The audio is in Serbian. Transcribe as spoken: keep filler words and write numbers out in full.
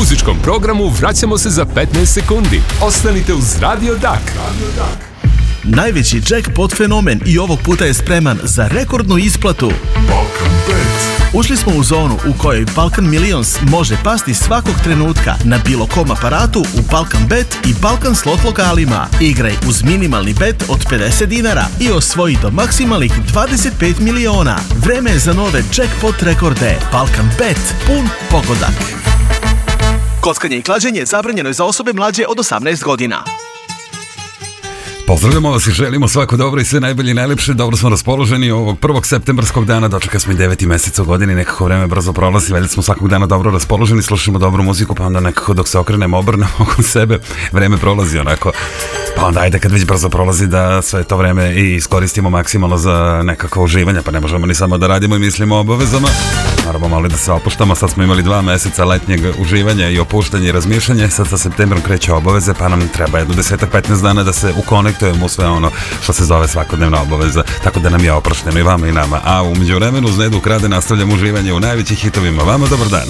muzičkom programu vraćamo se za petnaest sekundi. Ostanite uz Radio Dak. Radio Dak. Najveći jackpot fenomen i ovog puta je spreman za rekordnu isplatu. Balkan Bet. Ušli smo u zonu u kojoj Balkan Millions može pasti svakog trenutka na bilo kom aparatu u Balkan Bet i Balkan slot lokalima. Igraj uz minimalni bet od pedeset dinara i osvoji do maksimalnih dvadeset pet miliona. Vreme je za nove jackpot rekorde. Balkan Bet, pun pogodak. Kockanje i klađenje zabranjeno je za osobe mlađe od osamnaest godina. Pozdravljamo vas i želimo svako dobro i sve najbolje i najlepše. Dobro smo raspoloženi ovog prvog septembarskog dana. Dočeka smo i deveti mesec u godini. Nekako vreme brzo prolazi. Valjda smo svakog dana dobro raspoloženi. Slušamo dobru muziku, pa onda nekako dok se okrenemo, obrnemo oko sebe, vreme prolazi onako. Pa onda ajde kad već brzo prolazi da sve to vreme i iskoristimo maksimalno za nekako uživanja. Pa ne možemo ni samo da radimo i mislimo o obavezama. Moramo malo da se opuštamo. Sad smo imali dva meseca letnjeg uživanja i opuštanja i razmišljanja. Sad sa septembrom kreće obaveze, pa nam treba jedno desetak petnaest dana da se ukonektujemo u sve ono što se zove svakodnevna obaveza. Tako da nam je oprošteno i vama i nama. A u međuvremenu uz Nedu Krade nastavljamo uživanje u najvećih hitovima. Vama dobar dan.